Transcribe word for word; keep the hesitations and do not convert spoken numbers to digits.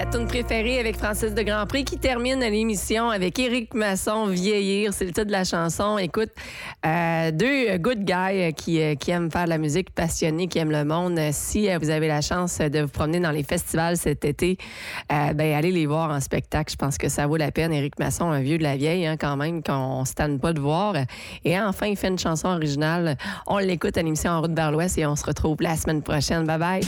ta tune préférée avec Francis de Grandpré qui termine l'émission avec Éric Masson, Vieillir. C'est le titre de la chanson. Écoute, euh, deux good guys qui, qui aiment faire de la musique, passionnés, qui aiment le monde. Si vous avez la chance de vous promener dans les festivals cet été, euh, ben allez les voir en spectacle. Je pense que ça vaut la peine. Éric Masson, un vieux de la vieille, hein, quand même, qu'on ne se tanne pas de voir. Et enfin, il fait une chanson originale. On l'écoute à l'émission En route vers l'Ouest et on se retrouve la semaine prochaine. Bye bye.